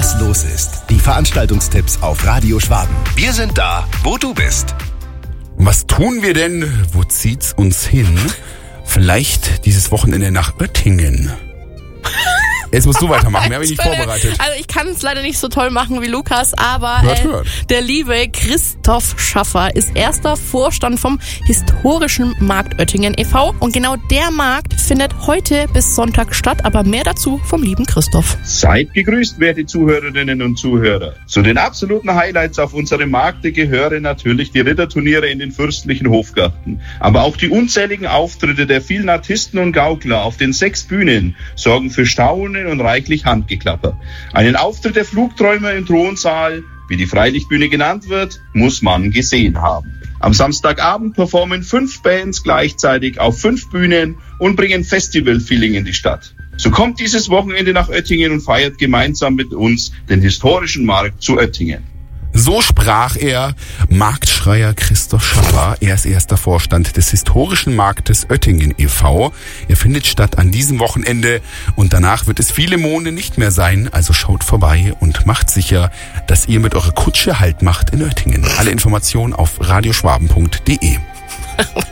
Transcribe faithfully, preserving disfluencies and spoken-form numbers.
was los ist. Die Veranstaltungstipps auf Radio Schwaben. Wir sind da, wo du bist. Was tun wir denn? Wo zieht's uns hin? Vielleicht dieses Wochenende nach Oettingen. Jetzt musst du weitermachen, mehr habe ich nicht vorbereitet. Also ich kann es leider nicht so toll machen wie Lukas, aber hört, äh, hört. der liebe Christoph Schaffer ist erster Vorstand vom Historischen Markt Oettingen e V Und genau der Markt findet heute bis Sonntag statt, aber mehr dazu vom lieben Christoph. Seid gegrüßt, werte Zuhörerinnen und Zuhörer. Zu den absoluten Highlights auf unserem Markte gehören natürlich die Ritterturniere in den fürstlichen Hofgarten. Aber auch die unzähligen Auftritte der vielen Artisten und Gaukler auf den sechs Bühnen sorgen für Staunen und reichlich Handgeklapper. Einen Auftritt der Flugträumer im Thronsaal, wie die Freilichtbühne genannt wird, muss man gesehen haben. Am Samstagabend performen fünf Bands gleichzeitig auf fünf Bühnen und bringen Festival-Feeling in die Stadt. So kommt dieses Wochenende nach Oettingen und feiert gemeinsam mit uns den historischen Markt zu Oettingen. So sprach er, Marktschreier Christoph Schaffer. Er ist erster Vorstand des Historischen Marktes Oettingen e V Er findet statt an diesem Wochenende und danach wird es viele Monde nicht mehr sein. Also schaut vorbei und macht sicher, dass ihr mit eurer Kutsche Halt macht in Oettingen. Alle Informationen auf radioschwaben punkt de.